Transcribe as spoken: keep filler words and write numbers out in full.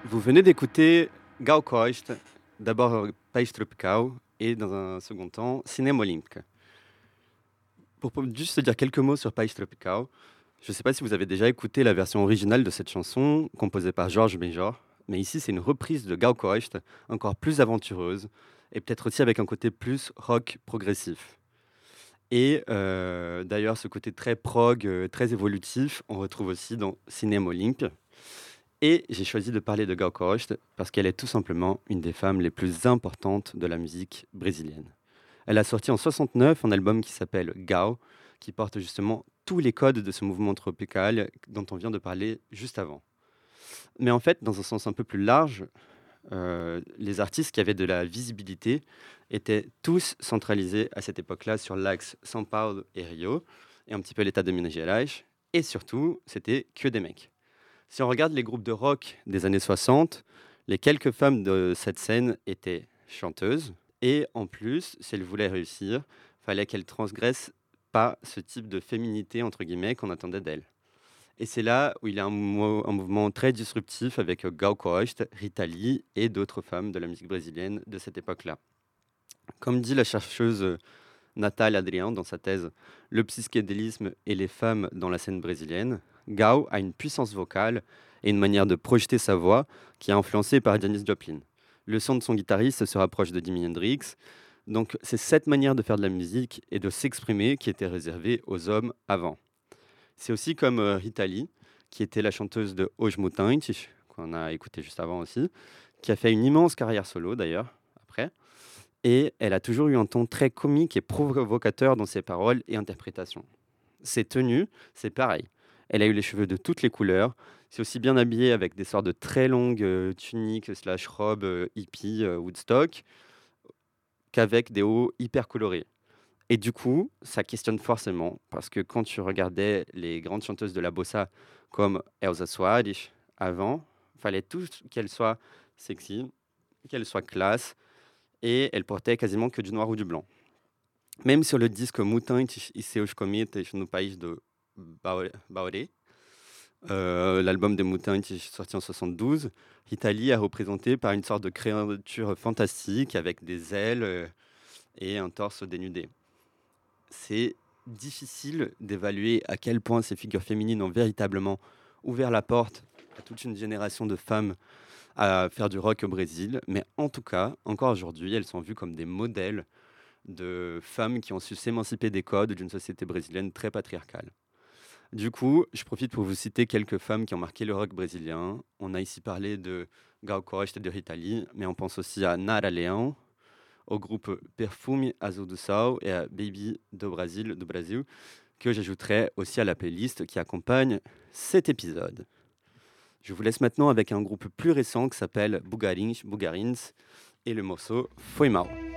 Vous venez d'écouter Gal Costa, d'abord euh, País Tropical et dans un second temps Cinema Olímpica. Pour pour juste te dire quelques mots sur País Tropical, je ne sais pas si vous avez déjà écouté la version originale de cette chanson composée par Jorge Benjor, mais ici c'est une reprise de Gal Costa encore plus aventureuse et peut-être aussi avec un côté plus rock progressif. Et euh, d'ailleurs ce côté très prog, euh, très évolutif, on retrouve aussi dans Cinema Olímpica. Et j'ai choisi de parler de Gal Costa parce qu'elle est tout simplement une des femmes les plus importantes de la musique brésilienne. Elle a sorti en soixante-neuf un album qui s'appelle Gal, qui porte justement tous les codes de ce mouvement tropical dont on vient de parler juste avant. Mais en fait, dans un sens un peu plus large, euh, les artistes qui avaient de la visibilité étaient tous centralisés à cette époque-là sur l'axe São Paulo et Rio, et un petit peu l'état de Minas Gerais. Et surtout, c'était que des mecs. Si on regarde les groupes de rock des années soixante, les quelques femmes de cette scène étaient chanteuses. Et en plus, si elles voulaient réussir, fallait qu'elles transgressent pas ce type de féminité, entre guillemets, qu'on attendait d'elles. Et c'est là où il y a un, mo- un mouvement très disruptif avec euh, Gal Costa, Rita Lee et d'autres femmes de la musique brésilienne de cette époque-là. Comme dit la chercheuse euh, Natal Adrian dans sa thèse Le psychédélisme et les femmes dans la scène brésilienne, Gao a une puissance vocale et une manière de projeter sa voix qui est influencée par Janis Joplin. Le son de son guitariste se rapproche de Jimi Hendrix. Donc c'est cette manière de faire de la musique et de s'exprimer qui était réservée aux hommes avant. C'est aussi comme euh, Rita Lee, qui était la chanteuse de Os Mutantes, qu'on a écouté juste avant aussi, qui a fait une immense carrière solo d'ailleurs, après. Et elle a toujours eu un ton très comique et provocateur dans ses paroles et interprétations. Ses tenues, c'est pareil. Elle a eu les cheveux de toutes les couleurs. C'est aussi bien habillée avec des sortes de très longues euh, tuniques slash robes euh, hippie euh, Woodstock qu'avec des hauts hyper colorés. Et du coup, ça questionne forcément parce que quand tu regardais les grandes chanteuses de la bossa comme Elsa Soares avant, fallait tout qu'elle soit sexy, qu'elle soit classe et elle portait quasiment que du noir ou du blanc. Même sur le disque Mutantes e seus cometas no país do Baure, Baure, euh, l'album des Mutantes sorti en soixante-douze, Italie est représentée par une sorte de créature fantastique avec des ailes euh, et un torse dénudé. C'est difficile d'évaluer à quel point ces figures féminines ont véritablement ouvert la porte à toute une génération de femmes à faire du rock au Brésil, mais en tout cas, encore aujourd'hui, elles sont vues comme des modèles de femmes qui ont su s'émanciper des codes d'une société brésilienne très patriarcale. Du coup, je profite pour vous citer quelques femmes qui ont marqué le rock brésilien. On a ici parlé de Gal Costa et de Rita Lee, mais on pense aussi à Nara Leão, au groupe Perfume Azul do Sol et à Baby do Brasil, do Brasil, que j'ajouterai aussi à la playlist qui accompagne cet épisode. Je vous laisse maintenant avec un groupe plus récent qui s'appelle Bugarins, Bugarins et le morceau Foi Mal.